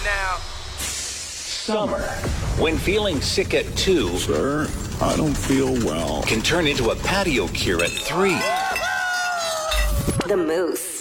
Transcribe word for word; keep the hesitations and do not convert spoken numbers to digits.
now. Summer, when feeling sick at two, Sir, I don't feel well, can turn into a patio cure at three. The Moose.